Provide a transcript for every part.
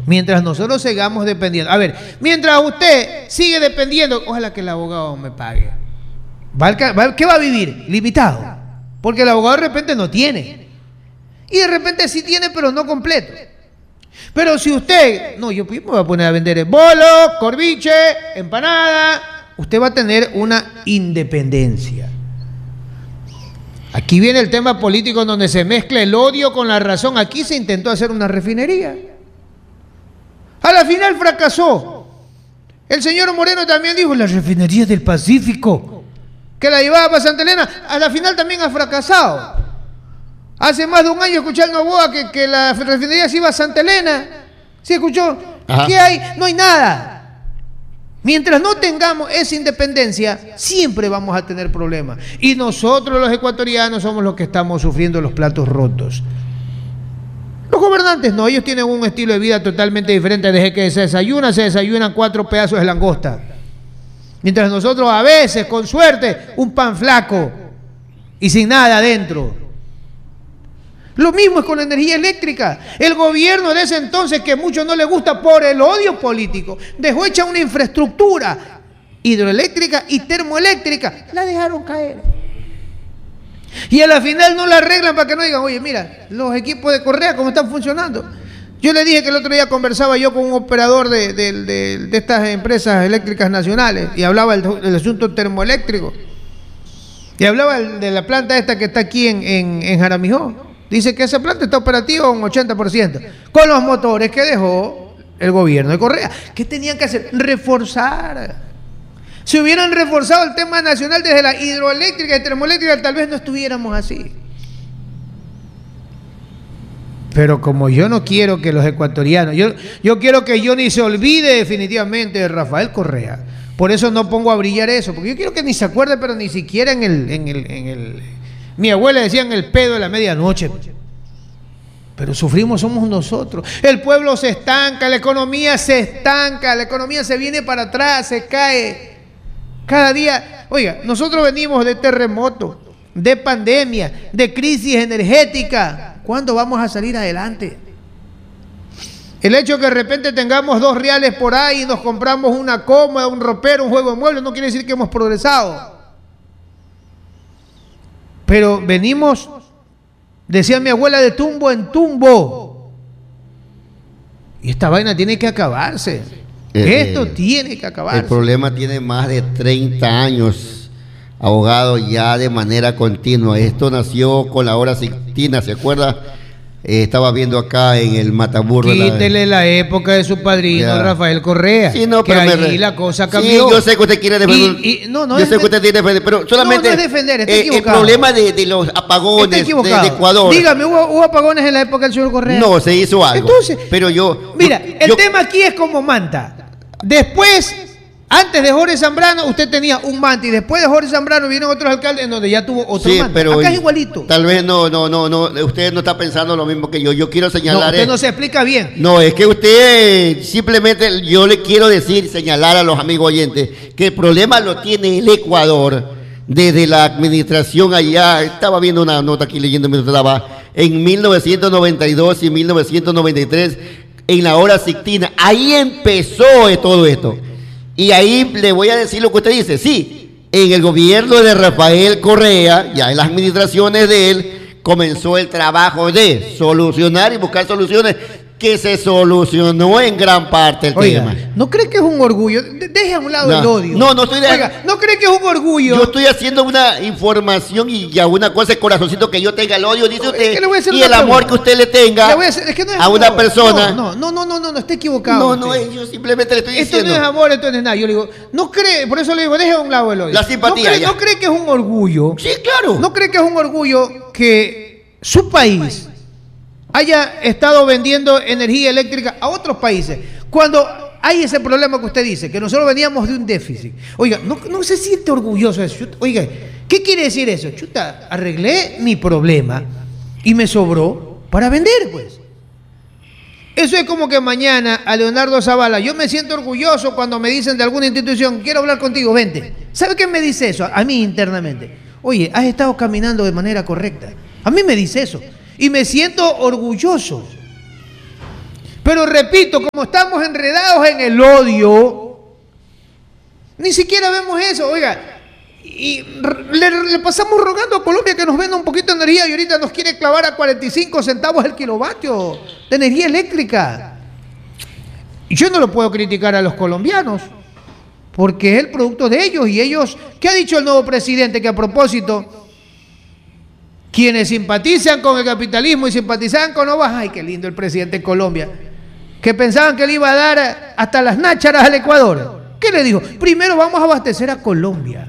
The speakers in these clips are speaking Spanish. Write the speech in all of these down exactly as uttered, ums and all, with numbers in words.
Mientras nosotros sigamos dependiendo. A ver, mientras usted sigue dependiendo, ojalá que el abogado me pague. ¿Va a, va, ¿Qué va a vivir? Limitado. Porque el abogado de repente no tiene. Y de repente sí tiene, pero no completo. Pero si usted, no, yo me voy a poner a vender bolo, corviche, empanada, usted va a tener una independencia. Aquí viene el tema político donde se mezcla el odio con la razón. Aquí se intentó hacer una refinería. A la final fracasó. El señor Moreno también dijo, la refinería del Pacífico, que la llevaba para Santa Elena, a la final también ha fracasado. Hace más de un año escuché al Novoa que, que la refinería se iba a Santa Elena. ¿Sí escuchó? Ajá. ¿Qué hay? No hay nada. Mientras no tengamos esa independencia, siempre vamos a tener problemas. Y nosotros los ecuatorianos somos los que estamos sufriendo los platos rotos. Los gobernantes no, ellos tienen un estilo de vida totalmente diferente. Desde que se desayuna, se desayunan cuatro pedazos de langosta. Mientras nosotros a veces, con suerte, un pan flaco y sin nada adentro. Lo mismo es con la energía eléctrica. El gobierno de ese entonces, que a muchos no les gusta por el odio político, dejó hecha una infraestructura hidroeléctrica y termoeléctrica. La dejaron caer. Y a la final no la arreglan para que no digan, oye, mira, los equipos de Correa, ¿cómo están funcionando? Yo le dije que el otro día conversaba yo con un operador de, de, de, de estas empresas eléctricas nacionales y hablaba del, del asunto termoeléctrico. Y hablaba de la planta esta que está aquí en, en, en Jaramijó. Dice que esa planta está operativa un ochenta por ciento, con los motores que dejó el gobierno de Correa. ¿Qué tenían que hacer? Reforzar. Si hubieran reforzado el tema nacional desde la hidroeléctrica y termoeléctrica, tal vez no estuviéramos así. Pero como yo no quiero que los ecuatorianos, yo, yo quiero que Johnny se olvide definitivamente de Rafael Correa. Por eso no pongo a brillar eso, porque yo quiero que ni se acuerde, pero ni siquiera en el... En el, en el mi abuela decía en el pedo de la medianoche. Pero sufrimos somos nosotros. El pueblo se estanca, la economía se estanca, la economía se viene para atrás, se cae. Cada día, oiga, nosotros venimos de terremoto, de pandemia, de crisis energética. ¿Cuándo vamos a salir adelante? El hecho de que de repente tengamos dos reales por ahí y nos compramos una cómoda, un ropero, un juego de muebles, no quiere decir que hemos progresado. Pero venimos, decía mi abuela, de tumbo en tumbo. Y esta vaina tiene que acabarse. Eh, Esto tiene que acabarse. El problema tiene más de treinta años, abogado, ya de manera continua. Esto nació con la hora sixtina, ¿se acuerda? Eh, estaba viendo acá en el Mataburro. Quítele la, la época de su padrino, ya. Rafael Correa. Sí, no, que pero ahí me... la cosa cambió. Sí, yo sé que usted quiere defender. Y, y, no, no yo es sé que usted quiere defender, pero solamente. No, no es defender, está eh, equivocado. El problema de, de los apagones de, de Ecuador. Dígame, ¿hubo, ¿hubo apagones en la época del señor Correa? No, se hizo algo. Entonces, pero yo. Mira, yo, el yo, tema aquí es como manta. Después. Antes de Jorge Zambrano usted tenía un manta y después de Jorge Zambrano vienen otros alcaldes en donde ya tuvo otro sí, manta. Pero acá es igualito. Tal vez no, no, no, no, usted no está pensando lo mismo que yo. Yo quiero señalar. No, usted es, no se explica bien. No, es que usted simplemente, yo le quiero decir, señalar a los amigos oyentes, que el problema lo tiene el Ecuador desde la administración allá. Estaba viendo una nota aquí leyendo mientras estaba en mil novecientos noventa y dos y mil novecientos noventa y tres en la hora sixtina. Ahí empezó todo esto. Y ahí le voy a decir lo que usted dice. Sí, en el gobierno de Rafael Correa, ya en las administraciones de él, comenzó el trabajo de solucionar y buscar soluciones que se solucionó en gran parte el Oiga, tema. ¿no cree que es un orgullo? Deje a un lado no, el odio. No, no estoy de... Oiga, ¿no cree que es un orgullo? Yo estoy haciendo una información y ya una cosa, el corazoncito que yo tenga el odio, dice usted, es que y el amor que usted le tenga le voy a, hacer, es que no es a una amor. persona. No, no, no, no, no, no, está equivocado. No, no es, yo simplemente le estoy esto diciendo. Esto no es amor, esto no es nada. Yo le digo, no cree, por eso le digo, deje a un lado el odio. La simpatía. ¿No cree, ya. ¿no cree que es un orgullo? Sí, claro. ¿No cree que es un orgullo que su país haya estado vendiendo energía eléctrica a otros países cuando hay ese problema que usted dice, que nosotros veníamos de un déficit? Oiga, no, no se siente orgulloso de eso. Oiga, ¿qué quiere decir eso? Chuta, arreglé mi problema y me sobró para vender, pues. Eso es como que mañana a Leonardo Zavala, yo me siento orgulloso cuando me dicen de alguna institución, quiero hablar contigo, vente. ¿Sabe qué me dice eso? A mí internamente. Oye, has estado caminando de manera correcta. A mí me dice eso. Y me siento orgulloso. Pero repito, como estamos enredados en el odio, ni siquiera vemos eso. Oiga, y le, le pasamos rogando a Colombia que nos venda un poquito de energía y ahorita nos quiere clavar a cuarenta y cinco centavos el kilovatio de energía eléctrica. Y yo no lo puedo criticar a los colombianos, porque es el producto de ellos. Y ellos, ¿qué ha dicho el nuevo presidente? Que a propósito, quienes simpatizan con el capitalismo y simpatizan con Obama, ay, qué lindo el presidente de Colombia, que pensaban que le iba a dar hasta las nácharas al Ecuador. ¿Qué le dijo? Primero vamos a abastecer a Colombia.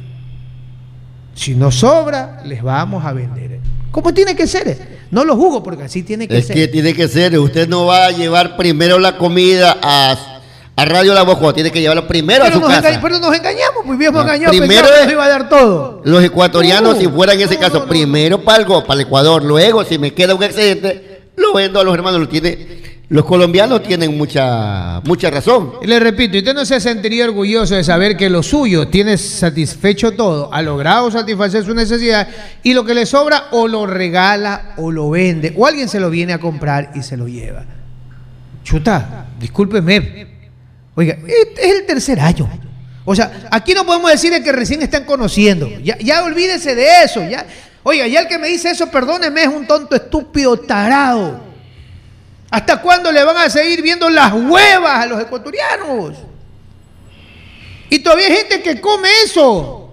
Si nos sobra, les vamos a vender. ¿Cómo tiene que ser? No lo juzgo porque así tiene que es ser. Es que tiene que ser. Usted no va a llevar primero la comida a, a Radio La Voz, tiene que llevarlo primero pero a su nos casa. Engañ, pero nos engañamos, pues habíamos no, engañado, primero que nos iba a dar todo. Los ecuatorianos, no, si fuera en ese no, caso, no, no, primero no. para algo, para el Ecuador, luego si me queda un excedente, lo vendo a los hermanos. Lo tiene. Los colombianos tienen mucha mucha razón. Le repito, usted no se sentiría orgulloso de saber que lo suyo tiene satisfecho todo, ha logrado satisfacer su necesidad y lo que le sobra o lo regala o lo vende o alguien se lo viene a comprar y se lo lleva. Chuta, discúlpeme. Oiga, es el tercer año. O sea, aquí no podemos decir que recién están conociendo. Ya, ya olvídese de eso. Ya. Oiga, ya el que me dice eso, perdóneme, es un tonto, estúpido, tarado. ¿Hasta cuándo le van a seguir viendo las huevas a los ecuatorianos? Y todavía hay gente que come eso.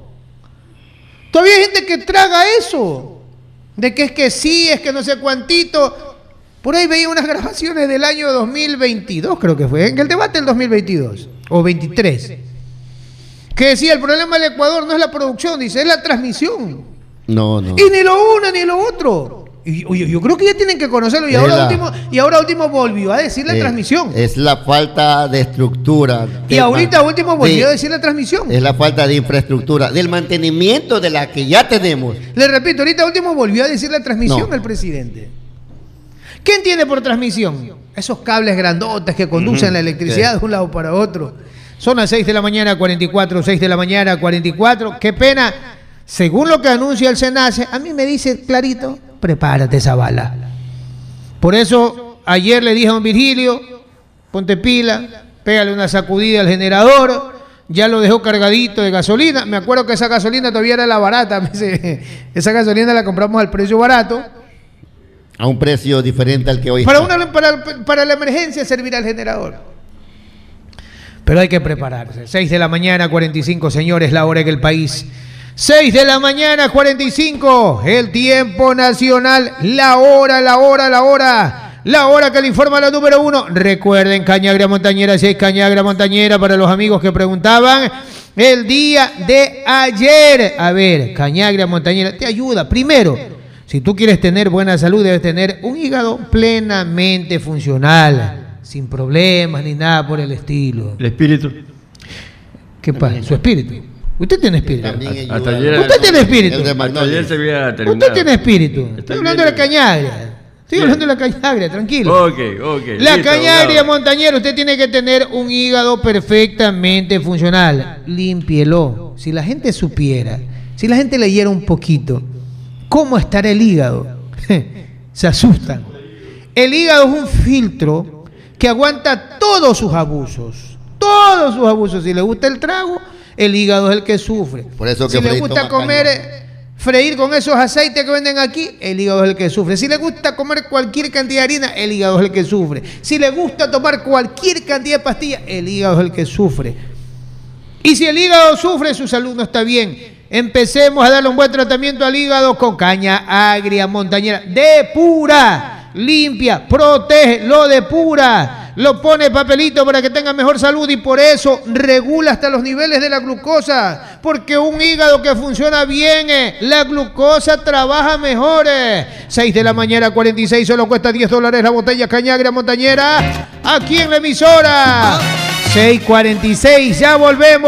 Todavía hay gente que traga eso. De que es que sí, es que no sé cuántito. Por ahí veía unas grabaciones del año dos mil veintidós, creo que fue, en el debate del dos mil veintidós, o veintitrés. Que decía, el problema del Ecuador no es la producción, dice, es la transmisión. No, no. Y ni lo uno ni lo otro. Y, oye, yo creo que ya tienen que conocerlo y ahora, la, último, y ahora último volvió a decir la eh, transmisión. Es la falta de estructura. Y ahorita último volvió de, a decir la transmisión. Es la falta de infraestructura, del mantenimiento de la que ya tenemos. Le repito, ahorita último volvió a decir la transmisión no. el presidente. ¿Qué entiende por transmisión? Esos cables grandotes que conducen uh-huh. la electricidad sí. de un lado para otro. Son las seis de la mañana, cuarenta y cuatro, seis de la mañana, cuarenta y cuatro. Qué pena, según lo que anuncia el SENACE, a mí me dice clarito, prepárate esa bala. Por eso ayer le dije a don Virgilio, ponte pila, pégale una sacudida al generador, ya lo dejó cargadito de gasolina. Me acuerdo que esa gasolina todavía era la barata, esa gasolina la compramos al precio barato. A un precio diferente al que hoy para está. Una, para, para la emergencia servirá el generador. Pero hay que prepararse. seis de la mañana, cuarenta y cinco, señores, la hora en el país. seis de la mañana, cuarenta y cinco, el tiempo nacional, la hora, la hora, la hora, la hora que le informa la número uno. Recuerden, Cañagra Montañera, si es Cañagra Montañera, para los amigos que preguntaban, el día de ayer. A ver, Cañagra Montañera, te ayuda. Primero, si tú quieres tener buena salud, debes tener un hígado plenamente funcional, sin problemas ni nada por el estilo. El espíritu. ¿Qué pasa? Su espíritu. Usted tiene espíritu. Hasta, hasta ayer, usted tiene espíritu. Hasta ayer se había terminado. Usted tiene espíritu. Estoy, Estoy hablando de la Cañagra. Estoy Bien. hablando de la Cañagra, tranquilo. Ok, ok. La listo, Cañagra abogado. Montañera, usted tiene que tener un hígado perfectamente funcional. Límpielo. Si la gente supiera, si la gente leyera un poquito cómo estará el hígado, se asustan. El hígado es un filtro que aguanta todos sus abusos. Todos sus abusos. Si le gusta el trago, el hígado es el que sufre. Por eso que si le Freddy gusta toma comer, caña. freír con esos aceites que venden aquí, el hígado es el que sufre. Si le gusta comer cualquier cantidad de harina, el hígado es el que sufre. Si le gusta tomar cualquier cantidad de pastillas, el hígado es el que sufre. Y si el hígado sufre, su salud no está bien. Empecemos a darle un buen tratamiento al hígado con Caña Agria Montañera. Depura, limpia, protege, lo depura, lo pone papelito para que tenga mejor salud y por eso regula hasta los niveles de la glucosa. Porque un hígado que funciona bien, eh, la glucosa trabaja mejor. Eh. seis de la mañana, cuarenta y seis, solo cuesta diez dólares la botella Caña Agria Montañera. Aquí en la emisora. seis cuarenta y seis, ya volvemos.